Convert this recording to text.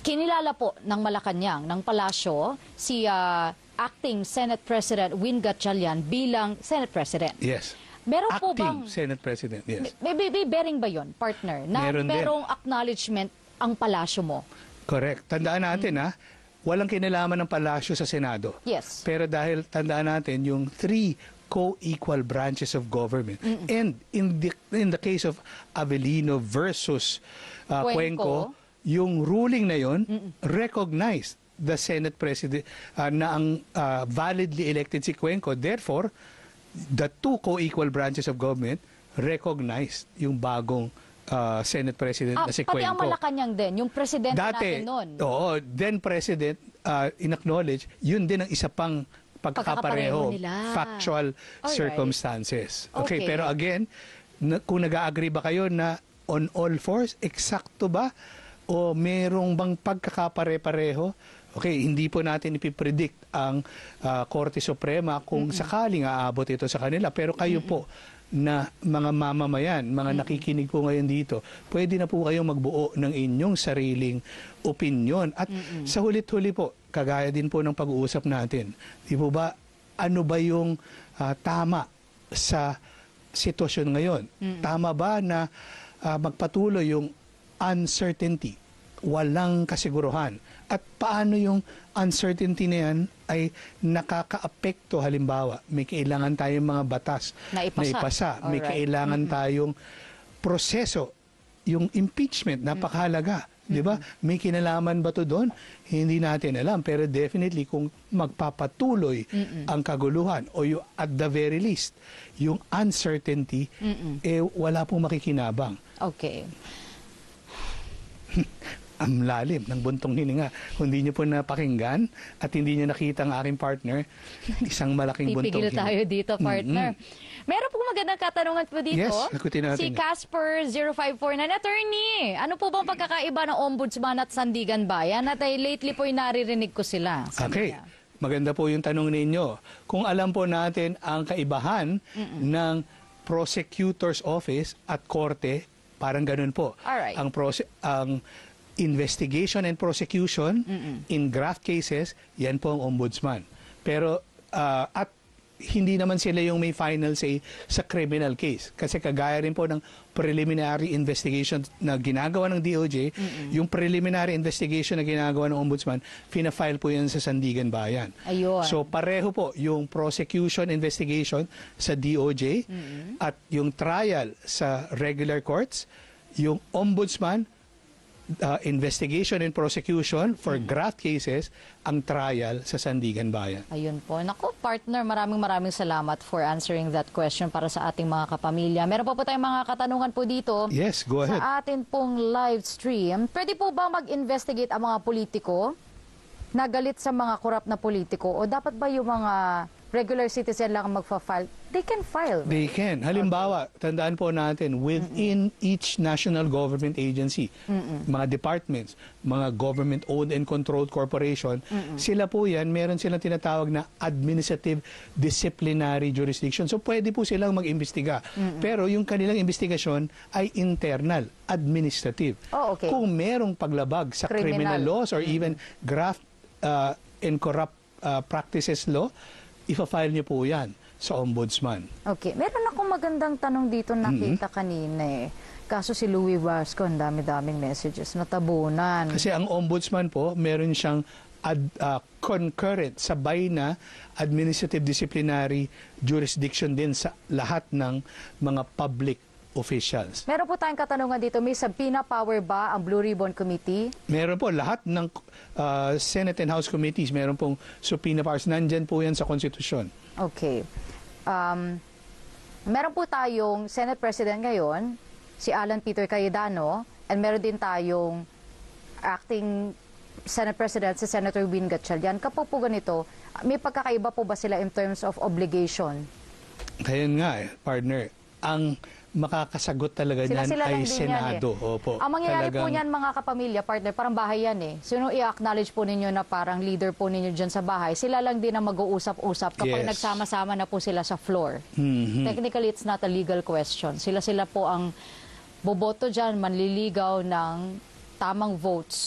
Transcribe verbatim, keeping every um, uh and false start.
Kinilala po ng Malacanang, ng Palasyo, si ah, Acting Senate President Win Gatchalian bilang Senate President. Yes. Meron po Acting bang, Senate President, yes. may, may, may bearing ba yun, partner, na Meron din. merong acknowledgement ang Palasyo mo? Correct. Tandaan natin, Mm. ha, walang kinalaman ng palasyo sa Senado. Yes. Pero dahil tandaan natin yung three co-equal branches of government. And in the in the case of Avellino versus uh, Cuenco. Cuenco, yung ruling na yon recognized the Senate President uh, na ang uh, validly elected si Cuenco. Therefore, the two co-equal branches of government recognized yung bagong uh, Senate President Ah, na si pati ang Cuenco. Malacanang din, yung presidente Dati, natin noon. oo, then President, uh, in-acknowledge, yun din ang isa pang Pagkakapareho pagkakapareho, nila. factual Alright. circumstances. Okay, Okay. pero again, na, kung nag-agree ba kayo na on all fours, eksakto ba? O merong bang pagkakapare-pareho? Okay, hindi po natin ipipredict ang uh, Korte Suprema kung sakaling aabot ito sa kanila. Pero kayo po, na mga mamamayan, mga nakikinig po ngayon dito, pwede na po kayong magbuo ng inyong sariling opinyon. At sa hulit-huli po, kagaya din po ng pag-uusap natin, di po ba, ano ba yung ah, tama sa sitwasyon ngayon? Tama ba na ah, magpatuloy yung uncertainty, walang kasiguruhan? At paano yung uncertainty na yan ay nakakaapekto? Halimbawa, may kailangan tayong mga batas Na ipasa. ipasa. May Alright. kailangan tayong proseso. Yung impeachment, napakahalaga. Di ba? May kinalaman ba to doon? Hindi natin alam. Pero definitely, kung magpapatuloy ang kaguluhan o yung, at the very least, yung uncertainty, eh wala pong makikinabang. Okay. Ang lalim ng buntong hininga. Kung hindi nyo po napakinggan at hindi nyo nakita ang aking partner, isang malaking buntong Pipigil hininga. tayo dito, partner. Meron po magandang katanungan po dito. Yes, sagutin natin Si yan. Casper zero five four na, attorney, ano po bang pagkakaiba ng Ombudsman at Sandigan Bayan? At ay lately po yung naririnig ko sila. Sabi Okay. niya. Maganda po yung tanong ninyo. Kung alam po natin ang kaibahan ng prosecutor's office at korte, parang ganun po. Alright. Ang prose ang investigation and prosecution in graft cases, yan po ang ombudsman. Pero ah, at hindi naman sila yung may final say sa criminal case. Kasi kagaya rin po ng preliminary investigation na ginagawa ng D O J, yung preliminary investigation na ginagawa ng ombudsman, fina-file po yan sa Sandigan Bayan. Ayun. So pareho po yung prosecution investigation sa D O J at yung trial sa regular courts, yung ombudsman uh, investigation and prosecution for graft cases, ang trial sa Sandigan Bayan. Ayun po. Naku, partner, maraming maraming salamat for answering that question para sa ating mga kapamilya. Meron pa po tayong mga katanungan po dito. Yes, go ahead. Sa atin pong live stream, pwede po ba mag-investigate ang mga politiko na galit sa mga korap na politiko? O dapat ba yung mga regular citizen lang ang magfa-file? They can file. They can. Halimbawa, tandaan po natin, within each national government agency, mga departments, mga government-owned and controlled corporation, sila po yan, meron silang tinatawag na administrative disciplinary jurisdiction. So pwede po silang mag-imbestiga. Pero yung kanilang investigasyon ay internal, administrative. Oh, okay. Kung merong paglabag sa criminal, Criminal. laws or even graft uh, and corrupt uh, practices law, ifa-file niyo po yan sa ombudsman. Okay. Meron akong magandang tanong dito nakita kanina eh. Kaso si Louie Vasco, ang dami-daming messages, natabunan. Kasi ang ombudsman po, meron siyang ad, uh, concurrent, sabay na administrative disciplinary jurisdiction din sa lahat ng mga public officials. Meron po tayong katanungan dito, may subpoena power ba ang Blue Ribbon Committee? Meron po, lahat ng uh, Senate and House committees, meron pong subpoena powers. Nandyan po yan sa konstitusyon. Okay. Um, meron po tayong Senate President ngayon, si Alan Peter Cayetano, and meron din tayong acting Senate President, si Senator Win Gatchalian. Kapag po ganito, may pagkakaiba po ba sila in terms of obligation? Kaya nga, eh, partner, ang makakasagot talaga niyan Sila-sila lang ay din Senado. yan eh. Opo, Ang mangyayari po talagang- niyan mga kapamilya, partner, parang bahay yan eh. Sino i-acknowledge po ninyo na parang leader po ninyo dyan sa bahay, sila lang din ang mag-uusap-usap kapag Yes. nagsama-sama na po sila sa floor. Mhm. Technically, it's not a legal question. Sila-sila po ang boboto dyan, manliligaw ng tamang votes